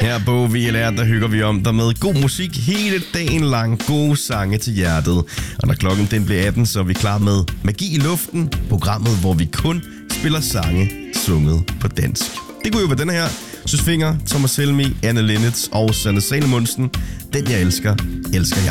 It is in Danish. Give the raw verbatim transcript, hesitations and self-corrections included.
Her på V L R, der hygger vi om dig med god musik hele dagen lang. Gode sange til hjertet. Og når klokken den bliver atten, så er vi klar med Magi i Luften. Programmet, hvor vi kun spiller sange sunget på dansk. Det kunne jo være den her. Søs Finger, Thomas Helmi, Anne Linnitz og Sanne Salomonsen. Den jeg elsker, elsker jeg.